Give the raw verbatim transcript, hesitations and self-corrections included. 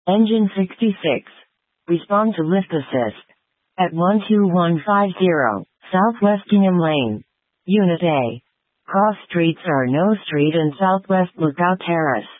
Engine sixty-six. Respond to lift assist. At one two one five zero, Southwest Ingham Lane. Unit A. Cross streets are No Street and Southwest Lookout Terrace.